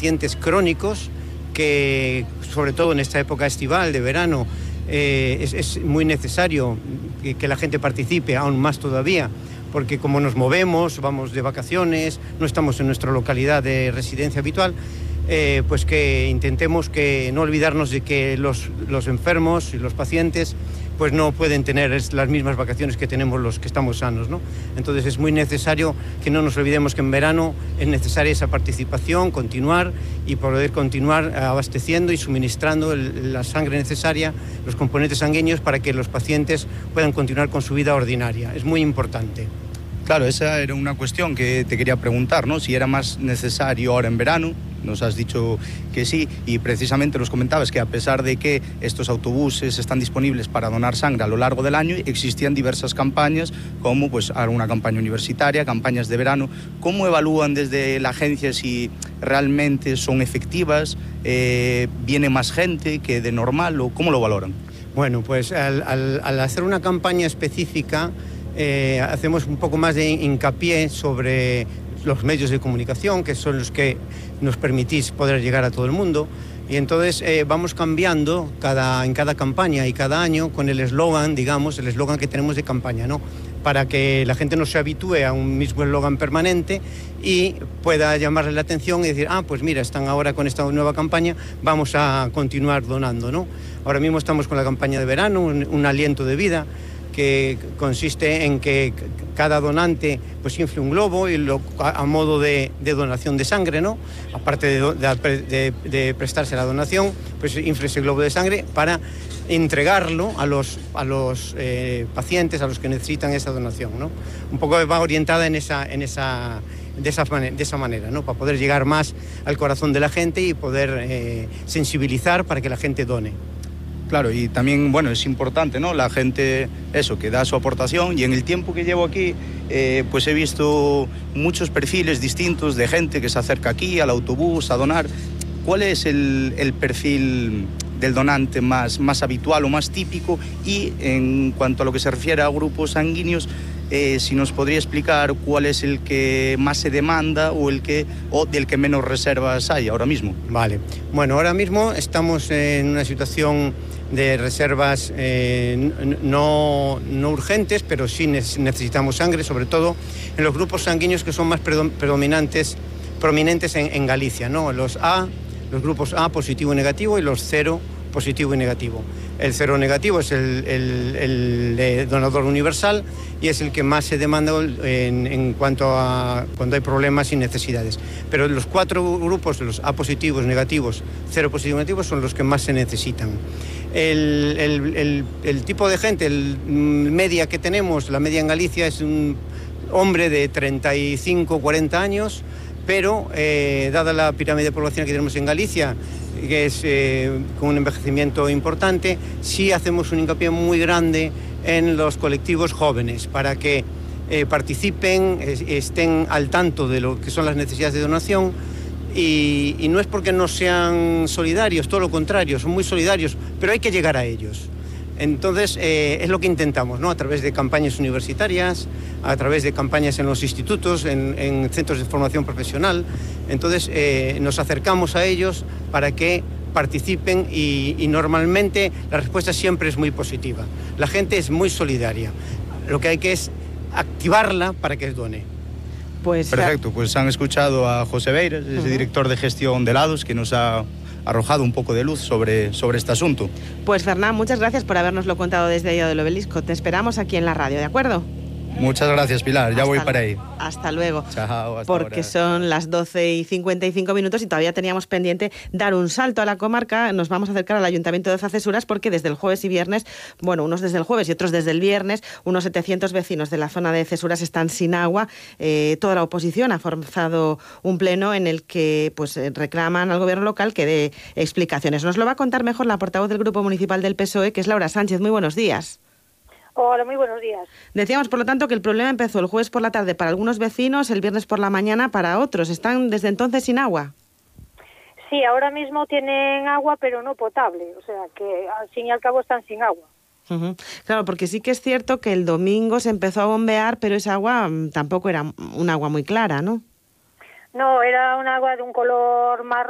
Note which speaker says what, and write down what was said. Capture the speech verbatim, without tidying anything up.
Speaker 1: pacientes crónicos que, sobre todo en esta época estival, de verano, eh, es, es muy necesario que, que la gente participe, aún más todavía, porque como nos movemos, vamos de vacaciones, no estamos en nuestra localidad de residencia habitual, eh, pues que intentemos que no olvidarnos de que los, los enfermos y los pacientes pues no pueden tener las mismas vacaciones que tenemos los que estamos sanos, ¿no? Entonces es muy necesario que no nos olvidemos que en verano es necesaria esa participación, continuar y poder continuar abasteciendo y suministrando el, la sangre necesaria, los componentes sanguíneos para que los pacientes puedan continuar con su vida ordinaria. Es muy importante.
Speaker 2: Claro, esa era una cuestión que te quería preguntar, ¿no? Si era más necesario ahora en verano. Nos has dicho que sí, y precisamente nos comentabas que a pesar de que estos autobuses están disponibles para donar sangre a lo largo del año, existían diversas campañas, como pues una campaña universitaria, campañas de verano. ¿Cómo evalúan desde la agencia si realmente son efectivas? Eh, ¿Viene más gente que de normal o cómo lo valoran?
Speaker 1: Bueno, pues al, al, al hacer una campaña específica, eh, hacemos un poco más de hincapié sobre los medios de comunicación, que son los que nos permitís poder llegar a todo el mundo, y entonces eh, vamos cambiando cada, en cada campaña y cada año con el eslogan, digamos, el eslogan que tenemos de campaña, ¿no? Para que la gente no se habitúe a un mismo eslogan permanente y pueda llamarle la atención y decir, ah, pues mira, están ahora con esta nueva campaña, vamos a continuar donando, ¿no? Ahora mismo estamos con la campaña de verano, un, un aliento de vida, que consiste en que cada donante pues infle un globo y lo, a, a modo de, de donación de sangre, ¿no? Aparte de, de, de, de prestarse la donación, pues infle ese globo de sangre para entregarlo a los, a los eh, pacientes, a los que necesitan esa donación, ¿no? Un poco va orientada en esa, en esa, de, esa, de esa manera, ¿no? Para poder llegar más al corazón de la gente y poder eh, sensibilizar para que la gente done.
Speaker 2: Claro, y también, bueno, es importante, ¿no? La gente, eso, que da su aportación, y en el tiempo que llevo aquí, eh, pues he visto muchos perfiles distintos de gente que se acerca aquí al autobús a donar. ¿Cuál es el, el perfil del donante más, más habitual o más típico? Y en cuanto a lo que se refiere a grupos sanguíneos, eh, si nos podría explicar cuál es el que más se demanda o, el que, o del que menos reservas hay ahora mismo.
Speaker 1: Vale, bueno, ahora mismo estamos en una situación de reservas eh, no, no urgentes, pero sí necesitamos sangre, sobre todo en los grupos sanguíneos que son más predominantes, prominentes en, en Galicia, ¿no? Los A, los grupos A positivo y negativo, y los cero positivo y negativo. El cero negativo es el, el, el, el donador universal y es el que más se demanda en, en cuanto a cuando hay problemas y necesidades. Pero los cuatro grupos, los A positivos, negativos, cero positivos y negativos, son los que más se necesitan. El, el, el, el tipo de gente, el media que tenemos, la media en Galicia es un hombre de treinta y cinco, cuarenta años, pero eh, dada la pirámide de población que tenemos en Galicia, que es eh, con un envejecimiento importante, sí hacemos un hincapié muy grande en los colectivos jóvenes para que eh, participen, es, estén al tanto de lo que son las necesidades de donación. Y, y no es porque no sean solidarios, todo lo contrario, son muy solidarios, pero hay que llegar a ellos. Entonces, eh, es lo que intentamos, ¿no? A través de campañas universitarias, a través de campañas en los institutos, en, en centros de formación profesional. Entonces, eh, nos acercamos a ellos para que participen y, y normalmente la respuesta siempre es muy positiva. La gente es muy solidaria. Lo que hay que es activarla para que done.
Speaker 2: Pues, perfecto, pues han escuchado a José Beiras, uh-huh. director de gestión de helados, que nos ha arrojado un poco de luz sobre, sobre este asunto.
Speaker 3: Pues Fernán, muchas gracias por habernoslo contado desde allá del Obelisco. Te esperamos aquí en la radio, ¿de acuerdo?
Speaker 2: Muchas gracias, Pilar, ya
Speaker 3: hasta
Speaker 2: voy para ahí.
Speaker 3: Hasta luego.
Speaker 2: Chao, hasta
Speaker 3: Porque
Speaker 2: ahora.
Speaker 3: Son las doce y cincuenta y cinco minutos y todavía teníamos pendiente dar un salto a la comarca. Nos vamos a acercar al Ayuntamiento de Algeciras porque desde el jueves y viernes, bueno, unos desde el jueves y otros desde el viernes, unos setecientos vecinos de la zona de Algeciras están sin agua. Eh, toda la oposición ha forzado un pleno en el que pues reclaman al gobierno local que dé explicaciones. Nos lo va a contar mejor la portavoz del Grupo Municipal del P S O E, que es Laura Sánchez. Muy buenos días.
Speaker 4: Hola, muy buenos días.
Speaker 3: Decíamos, por lo tanto, que el problema empezó el jueves por la tarde para algunos vecinos, el viernes por la mañana para otros. ¿Están desde entonces sin agua?
Speaker 4: Sí, ahora mismo tienen agua, pero no potable. O sea, que al fin y al cabo están sin agua.
Speaker 3: Uh-huh. Claro, porque sí que es cierto que el domingo se empezó a bombear, pero esa agua tampoco era un agua muy clara, ¿no?
Speaker 4: No, era un agua de un color marrón